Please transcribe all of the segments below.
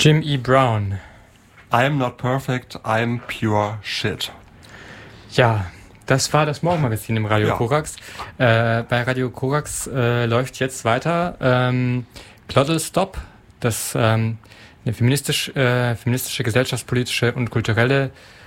Jim E. Brown. I'm not perfect, I'm pure shit. Ja, das war das Morgenmagazin im Radio Ja. Korax. Bei Radio Korax läuft jetzt weiter Glottal Stop, das eine feministische, gesellschaftspolitische und kulturelle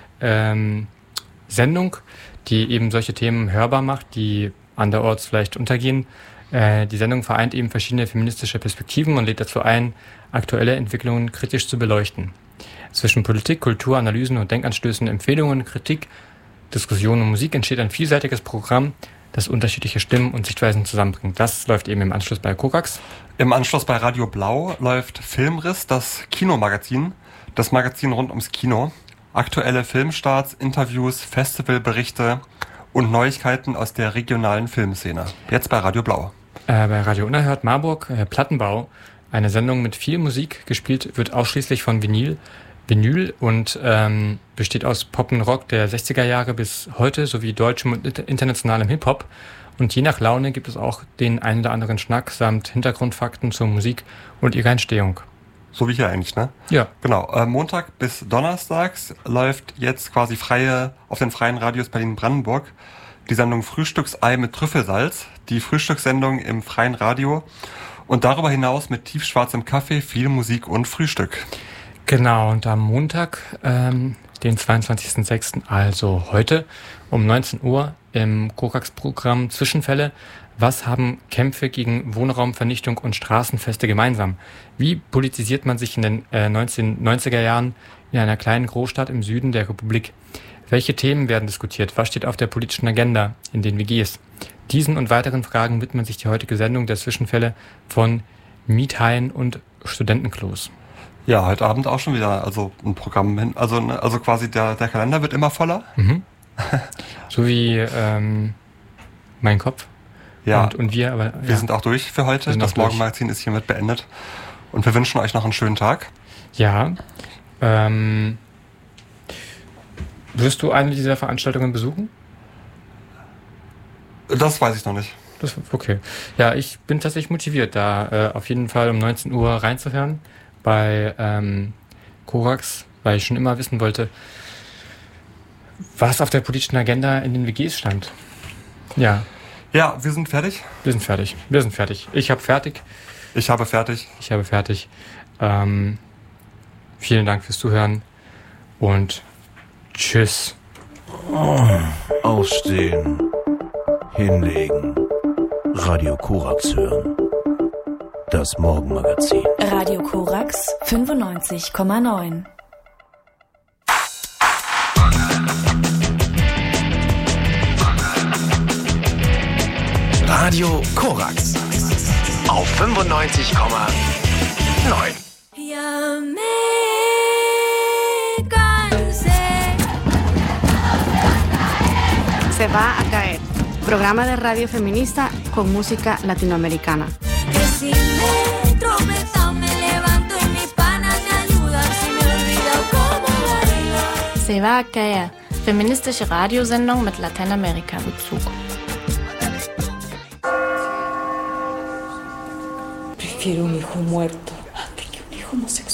Sendung, die eben solche Themen hörbar macht, die anderorts vielleicht untergehen. Die Sendung vereint eben verschiedene feministische Perspektiven und lädt dazu ein, aktuelle Entwicklungen kritisch zu beleuchten. Zwischen Politik, Kultur, Analysen und Denkanstößen, Empfehlungen, Kritik, Diskussion und Musik entsteht ein vielseitiges Programm, das unterschiedliche Stimmen und Sichtweisen zusammenbringt. Das läuft eben im Anschluss bei Korax. Im Anschluss bei Radio Blau läuft Filmriss, das Kinomagazin, das Magazin rund ums Kino. Aktuelle Filmstarts, Interviews, Festivalberichte und Neuigkeiten aus der regionalen Filmszene. Jetzt bei Radio Blau. Bei Radio Unerhört Marburg, Plattenbau, eine Sendung mit viel Musik. Gespielt wird ausschließlich von Vinyl und besteht aus Pop und Rock der 60er Jahre bis heute sowie deutschem und internationalem Hip-Hop. Und je nach Laune gibt es auch den einen oder anderen Schnack samt Hintergrundfakten zur Musik und ihrer Entstehung. So wie hier eigentlich, ne? Ja. Genau. Montag bis Donnerstags läuft jetzt quasi auf den freien Radios Berlin-Brandenburg die Sendung Frühstücksei mit Trüffelsalz, die Frühstückssendung im freien Radio und darüber hinaus mit tiefschwarzem Kaffee, viel Musik und Frühstück. Genau, und am Montag, den 22.06., also heute, um 19 Uhr im Korax-Programm Zwischenfälle. Was haben Kämpfe gegen Wohnraumvernichtung und Straßenfeste gemeinsam? Wie politisiert man sich in den 1990er Jahren in einer kleinen Großstadt im Süden der Republik? Welche Themen werden diskutiert? Was steht auf der politischen Agenda in den WGs? Diesen und weiteren Fragen widmet sich die heutige Sendung der Zwischenfälle von Miethaien und Studentenklos. Ja, heute Abend auch schon wieder, also ein Programm hin, also quasi der Kalender wird immer voller. Mhm. So wie mein Kopf. Ja, und wir, aber wir sind auch durch für heute. Das Morgenmagazin ist hiermit beendet. Und wir wünschen euch noch einen schönen Tag. Ja. Wirst du eine dieser Veranstaltungen besuchen? Das weiß ich noch nicht. Okay. Ja, ich bin tatsächlich motiviert, da auf jeden Fall um 19 Uhr reinzuhören bei Korax, weil ich schon immer wissen wollte, was auf der politischen Agenda in den WGs stand. Ja. Ja, wir sind fertig. Wir sind fertig. Ich habe fertig. Ich habe fertig. Vielen Dank fürs Zuhören und tschüss. Aufstehen. Hinlegen. Radio Korax hören. Das Morgenmagazin. Radio Korax 95,9. Radio Korax auf 95,9. Ya me cansé. Se va a caer. Programa de radio feminista con música latinoamericana. Que si me tropezado me levanto y mi pana me ayuda. Si me olvido cómo bailar. Se va a caer. Feministische Radiosendung mit Lateinamerika-Bezug. Prefiero un hijo muerto antes que un hijo homosexual.